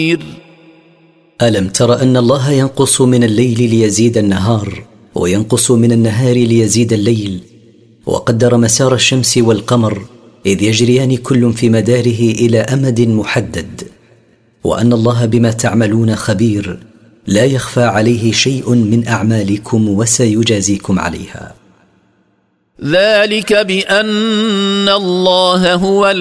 ألم تر أن الله ينقص من الليل ليزيد النهار وينقص من النهار ليزيد الليل، وقدر مسار الشمس والقمر إذ يجريان كل في مداره إلى أمد محدد، وأن الله بما تعملون خبير لا يخفى عليه شيء من أعمالكم وسيجازيكم عليها. ذلك بأن الله هو